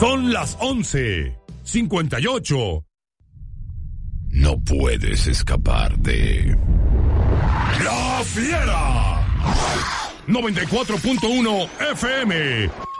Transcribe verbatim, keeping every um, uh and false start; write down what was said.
Son las once cincuenta y ocho. No puedes escapar de La Fiera. noventa y cuatro punto uno F M.